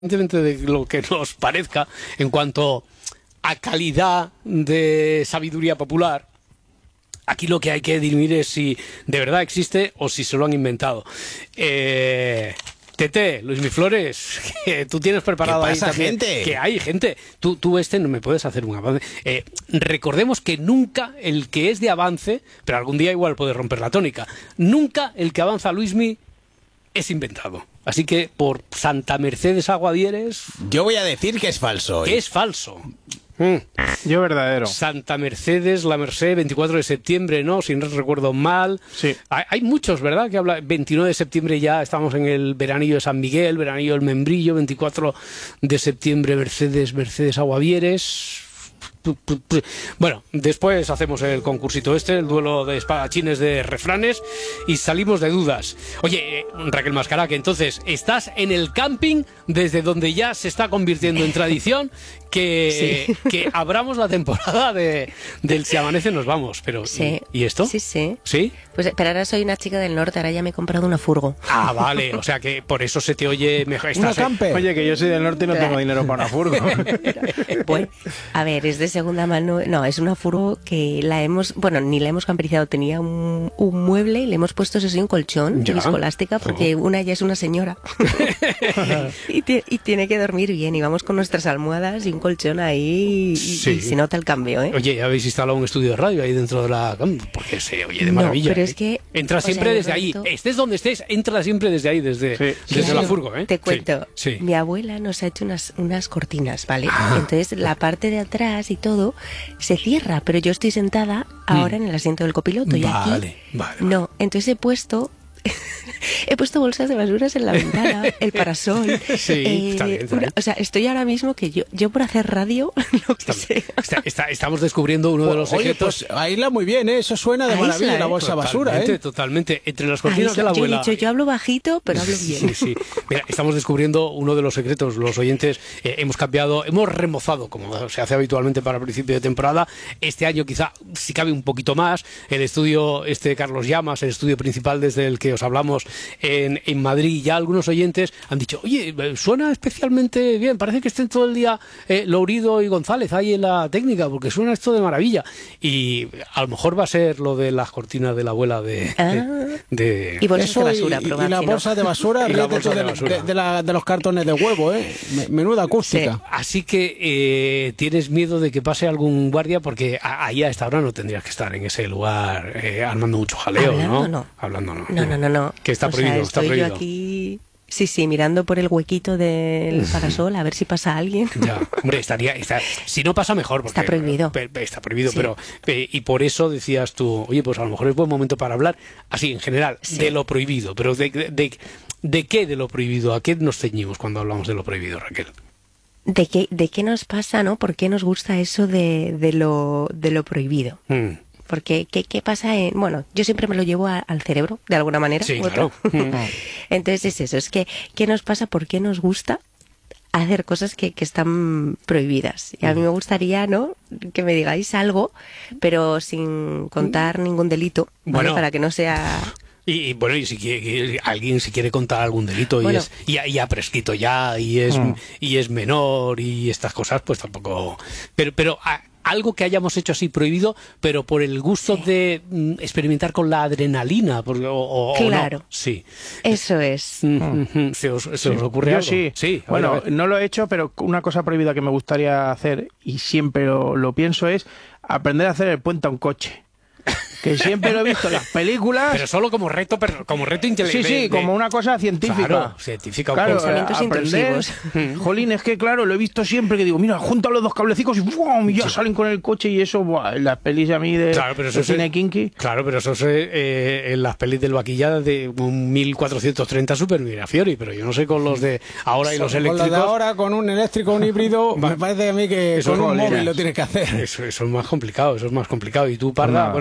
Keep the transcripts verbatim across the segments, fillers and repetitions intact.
Independientemente de lo que nos parezca en cuanto a calidad de sabiduría popular, aquí lo que hay que dirimir es si de verdad existe o si se lo han inventado. Eh, Tete, Luis Miflores, que tú tienes preparado ¿Qué pasa, ahí también, gente? que hay gente. Tú, tú este no me puedes hacer un avance. Eh, recordemos que nunca el que es de avance, pero algún día igual puede romper la tónica, nunca el que avanza Luismi es inventado. Así que por Santa Mercedes Aguadieres, yo voy a decir que es falso. que es falso. Mm. Yo verdadero. Santa Mercedes, la Merced, veinticuatro de septiembre, ¿no? Si no recuerdo mal. Sí. Hay, hay muchos, ¿verdad? Que habla. veintinueve de septiembre ya estamos en el veranillo de San Miguel, veranillo del Membrillo. veinticuatro de septiembre, Mercedes, Mercedes Aguadieres. Bueno, después hacemos el concursito este, el duelo de espadachines de refranes, y salimos de dudas. Oye, Raquel Mascará, que entonces estás en el camping desde donde ya se está convirtiendo en tradición que, sí. que abramos la temporada de, del Si Amanece Nos Vamos. Pero sí. ¿y, ¿y esto? Sí, sí. ¿Sí? Pues pero ahora soy una chica del norte, ahora ya me he comprado una furgo. Ah, vale, o sea que por eso se te oye mejor. Estás ¿Una camper? Oye, que yo soy del norte y no tengo dinero para una furgo. Bueno, a ver, es de segunda mano. No, es una furgo que la hemos, bueno, ni la hemos camperizado, tenía un, un mueble y le hemos puesto, eso sí, un colchón ¿Ya? viscoelástica, porque oh. una ya es una señora y, t- y tiene que dormir bien, y vamos con nuestras almohadas y un colchón ahí y, sí. y se nota el cambio, ¿eh? Oye, ¿habéis instalado un estudio de radio ahí dentro de la... porque se oye de maravilla? No, pero ¿eh? es que... Entra siempre sea, desde ahí, estés donde estés, entra siempre desde ahí, desde, sí. desde claro, la furgo, ¿eh? Te cuento, sí, sí. Mi abuela nos ha hecho unas, unas cortinas, ¿vale? Ah. Entonces la parte de atrás y todo se cierra, pero yo estoy sentada ahora mm. en el asiento del copiloto y vale, aquí vale, no, vale. Entonces he puesto he puesto bolsas de basuras en la ventana, el parasol. Sí, eh, está bien, está una, bien. O sea, estoy ahora mismo que yo, yo por hacer radio, lo que está, sea. Está, está, estamos descubriendo uno de los Oye, secretos. Pues aísla muy bien, ¿eh? Eso suena de maravilla, Aísla, la ¿eh? bolsa basura, Totalmente, ¿eh? totalmente. Entre las cortinas Aísla. de la Yo abuela. he dicho, yo hablo bajito, pero hablo bien. Sí, sí. Mira, estamos descubriendo uno de los secretos. Los oyentes eh, hemos cambiado, hemos remozado, como se hace habitualmente para principio de temporada. Este año quizá, si cabe un poquito más, el estudio este Carlos Llamas, el estudio principal desde el que os hablamos en, en Madrid, ya algunos oyentes han dicho, oye, suena especialmente bien, parece que estén todo el día eh, Lourido y González ahí en la técnica, porque suena esto de maravilla. Y a lo mejor va a ser lo de las cortinas de la abuela de... Ah. de, de... Y bolsas Eso de basura, y, probad, y la si no. bolsa de basura, Y la de, bolsa de de, basura. de, de, la, de los cartones de huevo, ¿eh? Menuda acústica. Sí, así que eh, tienes miedo de que pase algún guardia, porque a, ahí a esta hora no tendrías que estar en ese lugar eh, armando mucho jaleo, Hablando, ¿no? no. Hablando no. No, no, no, no. Que está o prohibido, sea, está estoy prohibido. Yo aquí, sí, sí, mirando por el huequito del parasol a ver si pasa alguien. Ya, hombre, estaría, está, si no pasa mejor, porque está prohibido. Pe, pe, está prohibido, sí. pero pe, y por eso decías tú, oye, pues a lo mejor es buen momento para hablar, así en general, sí. de lo prohibido, pero de, de, de, de qué de lo prohibido, ¿a qué nos ceñimos cuando hablamos de lo prohibido, Raquel? ¿De qué, de qué nos pasa, no? ¿Por qué nos gusta eso de, de, lo, de lo prohibido? Mm. Porque, ¿qué, ¿qué pasa en...? Bueno, yo siempre me lo llevo a, al cerebro, de alguna manera. Sí, u otra. claro. Entonces es eso, es que, ¿qué nos pasa? ¿Por qué nos gusta hacer cosas que, que están prohibidas? Y a mí me gustaría, ¿no?, que me digáis algo, pero sin contar ningún delito, ¿vale? Bueno. Para que no sea... Y, y bueno, y si quiere, alguien si quiere contar algún delito bueno. y, es, y, y ha prescrito ya y es, mm. y es menor y estas cosas, pues tampoco... Pero, pero a, algo que hayamos hecho así prohibido, pero por el gusto sí. de mm, experimentar con la adrenalina, porque, o, o, claro. o no. Sí. Eso es. Mm-hmm. ¿Se os, se sí. os ocurre Yo algo? Sí. sí a bueno, ver, a ver. no lo he hecho, pero una cosa prohibida que me gustaría hacer, y siempre lo, lo pienso, es aprender a hacer el puente a un coche. Que siempre lo he visto en las películas. Pero solo como reto, como reto intelectual. Sí, sí, como una cosa científica. Claro, científica. Claro, pensamientos aprender, intrusivos. Jolín, es que claro, lo he visto siempre, que digo, mira, junta los dos cablecicos y ¡bum! Y ya sí. salen con el coche y eso, buah, en las pelis a mí de, claro, pero eso de cine se, kinky. Claro, pero eso es eh, en las pelis del vaquilla de un mil cuatrocientos treinta Super Mirafiori, pero yo no sé con los de ahora y los con eléctricos. Con los de ahora, con un eléctrico, un híbrido, me parece a mí que eso con un móvil móvil lo tienes que hacer. Eso, eso es más complicado, eso es más complicado. Y tú, Parda, no. bueno, tú habrás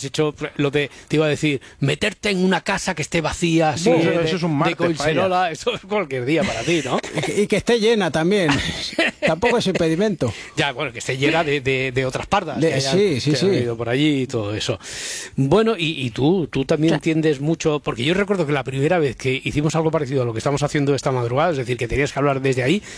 hecho lo de, te iba a decir, meterte en una casa que esté vacía, así, Bueno, de, eso es un de martes, Collserola, eso es cualquier día para ti, ¿no? Y que, y que esté llena también. Tampoco es impedimento. Ya, bueno, que esté llena de, de, de otras pardas. De- que hayan- sí, sí, que sí. hayan ido por allí y todo eso. Bueno, y, y tú, tú también Claro. entiendes mucho, porque yo recuerdo que la primera vez que hicimos algo parecido a lo que estamos haciendo esta madrugada, es decir, que tenías que hablar desde ahí,